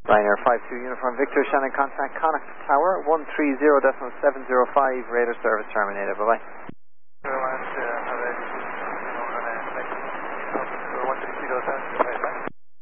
Ryanair 52 Uniform Victor, Shannon contact Connacht Tower 130.705, radar service terminated. Bye bye.